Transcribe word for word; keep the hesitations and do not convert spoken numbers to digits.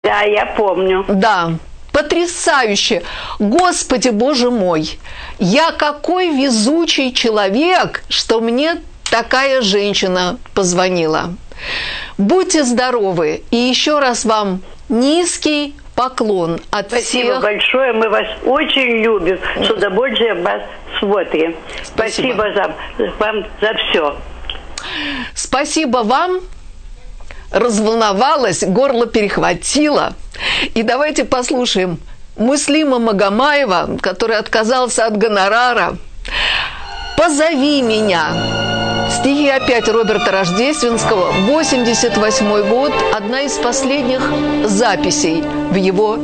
Да, я помню. Да, потрясающе. Господи, Боже мой, я какой везучий человек, что мне такая женщина позвонила. Будьте здоровы, и еще раз вам низкий поклон от Спасибо всех. большое, мы вас очень любим, с удовольствием вас смотрим. Спасибо. Спасибо за, вам за все. Спасибо вам. Разволновалась, горло перехватило. И давайте послушаем Муслима Магомаева, который отказался от гонорара. «Позови меня». Стихи опять Роберта Рождественского, восемьдесят восьмой год, одна из последних записей в его